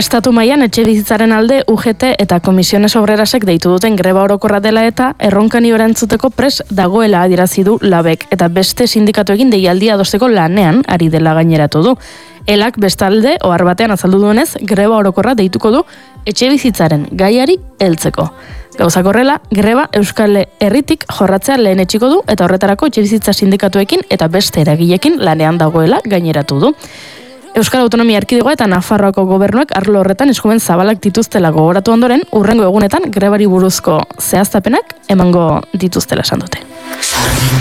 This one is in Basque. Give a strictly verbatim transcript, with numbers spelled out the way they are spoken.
Estatu mailan etxebizitzaren alde U G T eta Komisiones Obrerasek deitu duten greba orokorra dela eta erronkani erantzuteko pres dagoela adierazi du Labek eta beste sindikatuekin deialdia adosteko lanean ari dela gaineratu du. Elak bestalde ohar batean azaldu duenez greba orokorra deituko du etxebizitzaren gaiari heltzeko. Gauzak horrela, greba Euskal Herritik jorratzea lehen etxiko du eta horretarako etxebizitza sindikatuekin eta beste eragileekin lanean dagoela gaineratu du. Euskal Autonomia Erkidegoa eta Nafarroako gobernuek arlo horretan eskumen zabalak dituztela gogoratu ondoren, hurrengo egunetan grebari buruzko zehaztapenak emango dituztela esan dute.